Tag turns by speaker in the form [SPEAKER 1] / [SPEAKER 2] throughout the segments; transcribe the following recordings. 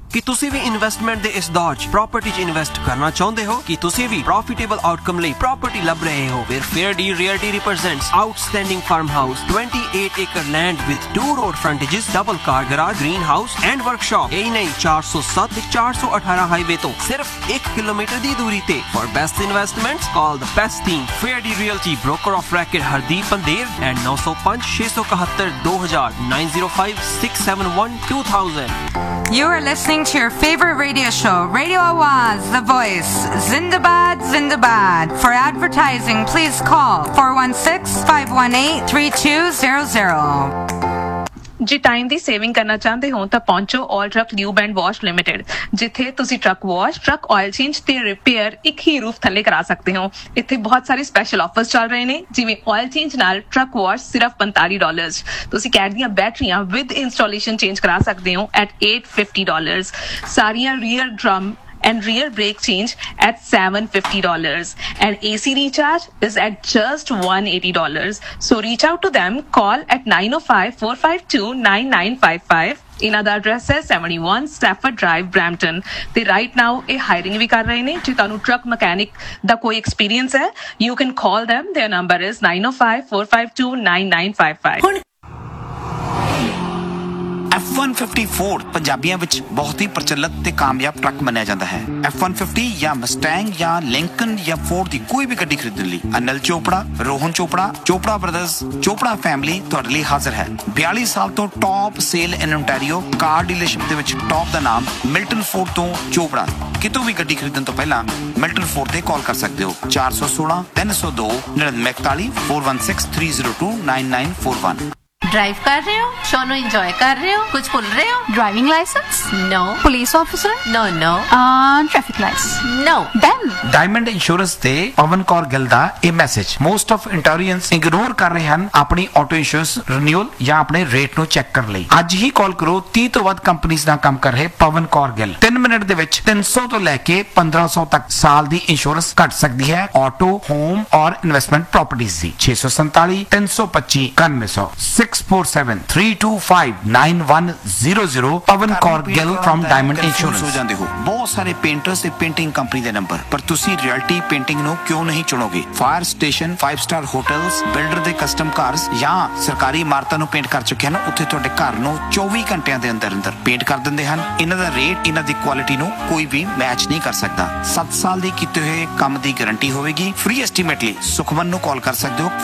[SPEAKER 1] ਕਿ ਤੁਸੀਂ ਵੀ ਇਨਵੈਸਟਮੈਂਟ ਦੇ ਇਸ ਦੌਰ 'ਚ ਪ੍ਰਾਪਰਟੀ 'ਚ ਇਨਵੈਸਟ ਕਰਨਾ ਚਾਹੁੰਦੇ ਹੋ ਕਿ ਤੁਸੀਂ ਵੀ ਪ੍ਰੋਫਿਟੇਬਲ ਆਊਟਕਮ ਲਈ ਪ੍ਰਾਪਰਟੀ ਲੱਭ ਰਹੇ ਹੋ ਫਿਰ fair deal realty ਰਿਪਰੈਜ਼ੈਂਟਸ outstanding farm house 28 acre land with 2 road frontages double car garage greenhouse and workshop यही नहीं 407 ਤੇ 418 ਹਾਈਵੇ ਤੋਂ ਸਿਰਫ 1 ਕਿਲੋਮੀਟਰ ਦੀ ਦੂਰੀ ਤੇ for best investments call the best team fair deal realty broker of record Hardeep Pandev and 905 671 2000 905 671 2000
[SPEAKER 2] You are listening to your favorite radio show, Radio Awaz, The Voice. Zindabad, Zindabad. For advertising, please call 416-518-3200.
[SPEAKER 3] ਜੇ time ਦੀ saving ਕਰਨਾ ਚਾਹੁੰਦੇ ਹੋ ਤਾਂ ਪਹੁੰਚੋ ਆਲ truck lube and wash limited, ਜਿੱਥੇ ਤੁਸੀਂ truck wash, truck oil change ਤੇ repair ਇੱਕ ਹੀ ਰੂਫ ਥੱਲੇ ਕਰਾ ਸਕਦੇ ਹੋ। ਇੱਥੇ ਬਹੁਤ ਸਾਰੇ ਸਪੈਸ਼ਲ ਆਫਰਸ ਚੱਲ ਰਹੇ ਨੇ, ਜਿਵੇਂ ਆਇਲ ਚੇਂਜ ਨਾਲ ਟਰੱਕ ਵਾਸ਼ ਸਿਰਫ $45, ਤੁਸੀਂ ਕੈਟ ਦੀਆਂ ਬੈਟਰੀਆਂ ਵਿਦ ਇੰਸਟਾਲੇਸ਼ਨ ਚੇਂਜ ਕਰਾ ਸਕਦੇ ਹੋ at $850, ਸਾਰੀਆਂ rear drum and rear brake change at $750, and AC recharge is at just $180. So reach out to them, call at 905-452-9955. ਇਹਨਾਂ ਦਾ ਐਡਰੈਸ ਹੈ 71 Stafford Drive, Brampton ਤੇ ਰਾਈਟ ਨਾਓ ਇਹ ਹਾਇਰਿੰਗ ਵੀ ਕਰ ਰਹੇ ਨੇ। ਜੇ ਤੁਹਾਨੂੰ ਟਰੱਕ ਮਕੈਨਿਕ ਦਾ ਕੋਈ ਐਕਸਪੀਰੀਅੰਸ ਹੈ, you can call them. Their number is 905-452-9955.
[SPEAKER 4] F-150 Ford ਪੰਜਾਬੀਆਂ ਵਿੱਚ ਬਹੁਤ ਹੀ ਪ੍ਰਚਲਿਤ ਤੇ ਕਾਮਯਾਬ ਟਰੱਕ ਮੰਨਿਆ ਜਾਂਦਾ ਹੈ। F-150 ਜਾਂ ਮਸਟੈਂਗ ਜਾਂ ਲਿੰਕਨ ਜਾਂ ਫੋਰਡ ਦੀ ਕੋਈ ਵੀ ਗੱਡੀ ਖਰੀਦਣ ਲਈ ਅਨਿਲ ਚੋਪੜਾ, ਰੋਹਨ ਚੋਪੜਾ, ਚੋਪੜਾ ਬ੍ਰਦਰਜ਼, ਚੋਪੜਾ ਫੈਮਿਲੀ ਤੁਹਾਡੇ ਲਈ ਹਾਜ਼ਰ ਹੈ। 42 ਸਾਲ ਤੋਂ ਟੌਪ ਸੇਲ ਇਨ ਓਨਟਾਰੀਓ ਕਾਰ ਡੀਲਰਸ਼ਿਪ ਦੇ ਵਿੱਚ ਟੌਪ ਦਾ ਨਾਮ ਮਿਲਟਨ ਫੋਰਡ ਤੋਂ ਚੋਪੜਾ। ਕਿਤੋਂ ਵੀ ਗੱਡੀ ਖਰੀਦਣ ਤੋਂ ਪਹਿਲਾਂ ਮਿਲਟਨ ਫੋਰਡ ਤੇ ਕਾਲ ਕਰ ਸਕਦੇ ਹੋ 416 302 9941 416 302 9941।
[SPEAKER 5] ड्राइव कर रहे हो, शो नो एंजॉय कर रहे हो, कुछ भूल रहे हो?
[SPEAKER 6] Driving licence?
[SPEAKER 5] No.
[SPEAKER 6] Police officer?
[SPEAKER 5] No, no.
[SPEAKER 6] Traffic lights?
[SPEAKER 5] No.
[SPEAKER 6] Then?
[SPEAKER 4] Diamond insurance ਤੇ ਪਵਨ ਕੌਰ ਗਿੱਲ ਦਾ ਇਹ ਮੈਸੇਜ ਮੋਸਟ ਆਫ ਇੰਟੋਰੀਅੰਸ ਇਗਨੋਰ ਕਰ ਰਹੇ ਹਨ ਆਪਣੀ ਆਟੋ ਇੰਸ਼ੋਰੈਂਸ ਰੀਨਿਊਅਲ ਜਾਂ ਆਪਣੇ ਰੇਟ ਨੂੰ ਚੈੱਕ ਕਰਨ ਲਈ। ਅੱਜ ਹੀ ਕਾਲ ਕਰੋ 30 ਤੋਂ ਵੱਧ ਕੰਪਨੀਆਂ ਨਾਲ ਕੰਮ ਕਰ ਰਹੇ ਪਵਨ ਕੌਰ ਗਿੱਲ। 3 ਮਿੰਟ ਦੇ ਵਿੱਚ 300 ਤੋਂ ਲੈ ਕੇ 1500 ਤੱਕ ਸਾਲ ਦੀ ਇੰਸ਼ੋਰੈਂਸ ਘੱਟ ਸਕਦੀ ਹੈ ਆਟੋ, ਹੋਮ ਔਰ ਇਨਵੈਸਟਮੈਂਟ ਪ੍ਰਾਪਰਟੀਜ਼ ਦੀ। 647 325 9100 647-325-9100 ਪਵਨ Kaur Gill firm diamond insurance. ਹੋ ਜਾਂਦੇ ਹੋ ਬਹੁਤ ਸਾਰੇ ਪੇਂਟਰਸ ਤੇ ਪੇਂਟਿੰਗ ਕੰਪਨੀ ਦੇ ਨੰਬਰ, ਪਰ ਤੁਸੀਂ ਰਿਐਲਿਟੀ ਪੇਂਟਿੰਗ ਨੂੰ ਕਿਉਂ ਨਹੀਂ ਚੁਣੋਗੇ? Fire station, 5 star hotels, builder ਦੇ ਕਸਟਮ ਕਾਰਸ ਜਾਂ ਸਰਕਾਰੀ ਇਮਾਰਤਾਂ ਨੂੰ ਪੇਂਟ ਕਰ ਚੁੱਕੇ ਹਨ। ਉੱਥੇ ਤੁਹਾਡੇ ਘਰ ਨੂੰ 24 ਘੰਟਿਆਂ ਦੇ ਅੰਦਰ ਅੰਦਰ ਪੇਂਟ ਕਰ ਦਿੰਦੇ ਹਨ। ਇਹਨਾਂ ਦਾ ਰੇਟ, ਇਹਨਾਂ ਦੀ ਕੁਆਲਿਟੀ ਨੂੰ ਕੋਈ ਵੀ ਮੈਚ ਨਹੀਂ ਕਰ ਸਕਦਾ। 7 ਸਾਲ ਦੀ ਕੀਤੇ ਹੋਏ ਕੰਮ ਦੀ ਗਾਰੰਟੀ ਹੋਵੇਗੀ। ਫ੍ਰੀ ਐਸਟੀਮੇਟ ਲਈ ਸੁਖਮਨ ਨੂੰ ਕਾਲ ਕਰ ਸਕਦੇ ਹੋ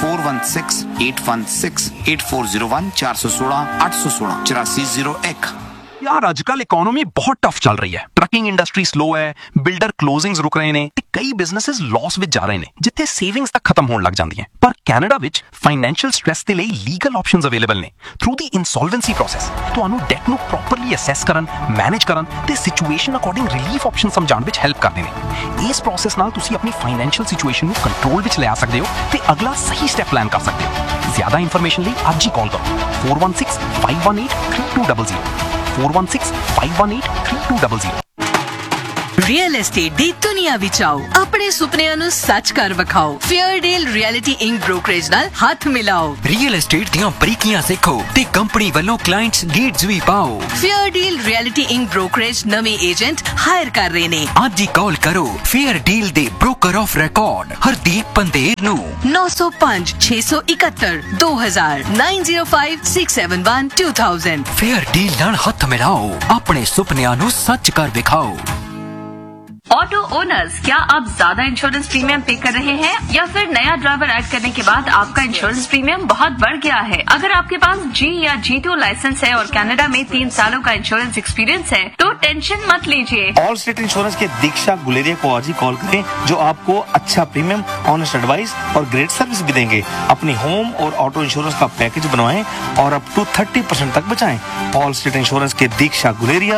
[SPEAKER 4] 416-816-8401 416 816 8401।
[SPEAKER 7] यार आजकल इकोनॉमी बहुत टफ चल रही है। ट्रकिंग इंडस्ट्री स्लो है, बिल्डर क्लोजिंग्स रुक रहे ने ते कई बिजनेसेस लॉस विच जा रहे ने, जिथे सेविंग्स तक खत्म होने लग जांदी हैं। पर कैनेडा विच फाइनेंशियल स्ट्रेस दे लई लीगल ऑप्शंस अवेलेबल ने। थ्रू दी इंसॉल्वेंसी प्रोसेस तुहानू डेट नू प्रॉपरली असैस करन, मैनेज करन ते situation according relief option समझाण which help करदे ने। इस प्रोसेस नाल तुसी अपनी फाइनेंशियल सिचुएशन नू कंट्रोल विच ले आ सकदे हो ते अगला सही स्टेप प्लान कर सकदे हो। ज्यादा इंफॉर्मेशन लई आज ही कॉल करो 416-518-3200 416-518-3200।
[SPEAKER 8] ਰੀਅਲ ਏਸਟੇਟ ਦੀ ਦੁਨੀਆ ਵਿੱਚ ਆਓ, ਆਪਣੇ ਸੁਪਨਿਆਂ ਨੂੰ ਸੱਚ ਕਰ ਵਿਖਾਓ। Fair deal reality ink brokerage ਨਾਲ ਹੱਥ ਮਿਲਾਓ।
[SPEAKER 9] ਰੀਅਲ ਏਸਟੇਟ ਦੀਆਂ ਬਰੀਕੀਆਂ ਸਿੱਖੋ ਤੇ ਕੰਪਨੀ ਵੱਲੋਂ ਕਲਾਇੰਟਸ ਲੀਡਸ ਵੀ ਪਾਓ।
[SPEAKER 8] Fair deal reality ink brokerage ਨਵੇਂ ਏਜੰਟ ਹਾਇਰ ਕਰ ਰਹੇ ਨੇ।
[SPEAKER 9] ਅੱਜ ਹੀ ਕਾਲ ਕਰੋ ਫੇਅਰ ਡੀਲ ਦੇ broker of record Hardeep Pander ਨੂੰ
[SPEAKER 8] 905 671 2000 905 671 2000।
[SPEAKER 9] ਫੇਅਰ ਡੀਲ ਨਾਲ ਹੱਥ ਮਿਲਾਓ, ਆਪਣੇ ਸੁਪਨਿਆਂ ਨੂੰ ਸੱਚ ਕਰ ਵਿਖਾਓ।
[SPEAKER 10] ऑटो ओनर्स, क्या आप ज्यादा इंश्योरेंस प्रीमियम पे कर रहे हैं या फिर नया ड्राइवर ऐड करने के बाद आपका इंश्योरेंस प्रीमियम बहुत बढ़ गया है? अगर आपके पास G या G2 लाइसेंस है और कनाडा में 3 सालों का इंश्योरेंस एक्सपीरियंस है तो टेंशन मत लीजिए।
[SPEAKER 11] ऑल स्टेट इंश्योरेंस के दीक्षा गुलेरिया को आज ही कॉल करें, जो आपको अच्छा प्रीमियम, ऑनेस्ट एडवाइस और ग्रेट सर्विस भी देंगे। अपनी होम और ऑटो इंश्योरेंस का पैकेज बनवाएं और अप टू 30% तक बचाएं। ऑल स्टेट इंश्योरेंस के दीक्षा गुलेरिया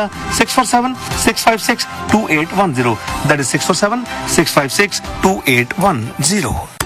[SPEAKER 11] 647-656-2810। That is 647-656-2810.